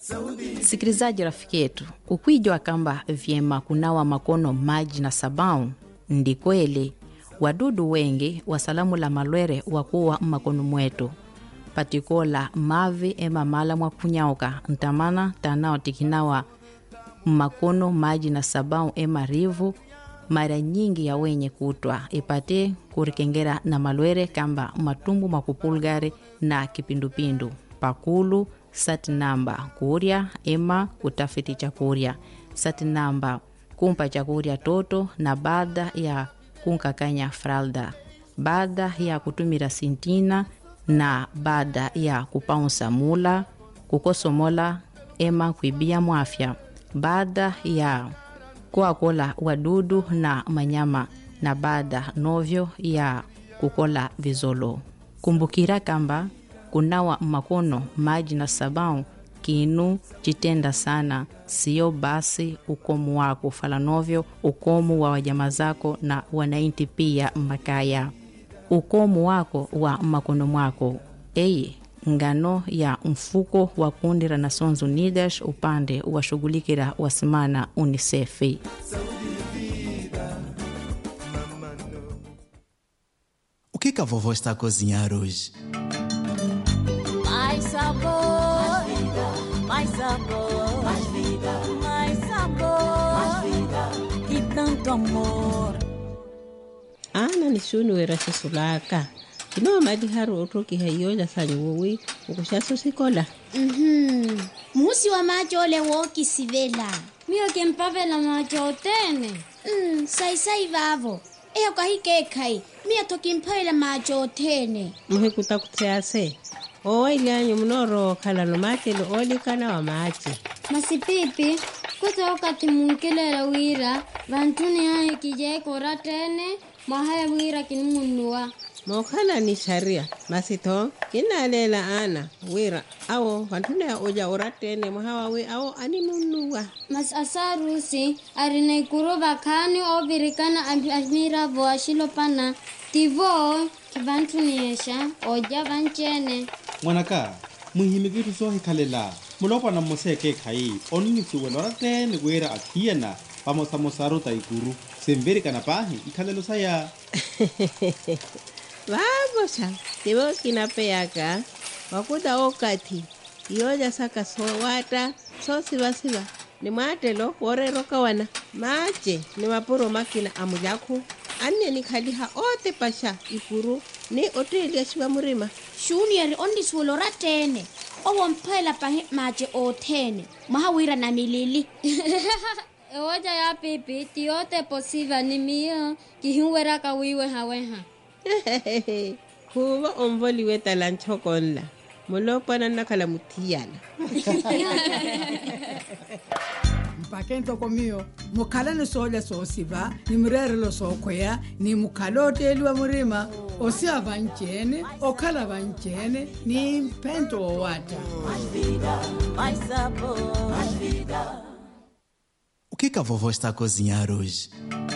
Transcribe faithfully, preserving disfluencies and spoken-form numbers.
Sikilizaji rafiki yetu, ukwijua kamba vyema kunawa makono maji na sabau ndi kweli. Wadudu wengi wasalamu la malwere wakuwa makono mwetu. Patikola mavi ema mala mwa kunyauka ntamana tanao tikinawa makono maji na sabau ema rivu mara nyingi ya wenye kutwa ipate kurikengera na malwere kamba matumbu makupulgare na kipindupindu pakulu sati namba kuria ema kutafiti chakuria sati namba kumpa chakuria toto na baada ya kunkakanya fralda baada ya kutumira sintina na baada ya kupaunsa mula kukosomola ema kuibia mwafya baada ya kuakola wadudu na manyama na baada novyo ya kukola vizolo. Kumbukira kamba kunawa makono maji na sabau kinu chitenda sana, sio basi ukomu wako fala novyo ukomu wa wajama zako na wanainti pia makaya. Ukomu wako wa makono mwako eye ngano ya mfuko wa kundi la Nations Unidas upande wa shugulikira wasimana UNICEF. O que que a vovó está a cozinhar hoje? Mais sabor, mais vida, mais sabor, mais vida, mais sabor, mais vida e tanto amor. Ana ni shunu wera sulaka. Kino madi haru otoki hayo la sanyo wewe ukushaso sikola. Mhm. Musi wa macho ole woki sivela. Mio que empavela macho tene. Mm, sai sai vavo. Eyo kahike kai. Mio toki mpavela macho tene. Muhe kutakutease. Owa ilianyo mnoro kala no mate lo oli kana wa mate. Masipipi kuta wakati munkelela wira vantuni hae kijai kora tene mahaya wira kinumunua. Mokala ni sharia masito kina lela ana wira awo wantune ya oja oratene mahawa we awo animunua mas asarusi arina ikuruba kani obirikana amira voashilo pana tivo kivantuniesha oja vanchene mwanaka muhimikitu sohi kalela mulopa na moseke kai onini suwelo ratene wira akiena pamosa mosaro taikuru semverika na pahi ikalelo saya. Vamos, tibo kinapeyaka wakuda okati yoja saka so wata so siva siva ni matelo wore roka wana mache ni mapuro makina amujaku anye ni khaliha ote pasha ikuru ni oteli ya shiva murima shuni yari ondi suwelo ratene owo mpela pahe mache otene mahawira na milili. Ewoja ya pipi tiote posiva ni mio kihiwera kawiwe haweha. Kuwa omboli weta lanchokonla mulopa na nakala mutiyana. Mpakento komio mukala no soja so siva ni murere lo so kwea ni mukalote elwa murima osi avanchene okala vanchene ni pento wata. Mais vida, mais sabor, mais vida. O que que a vovó está a cozinhar hoje?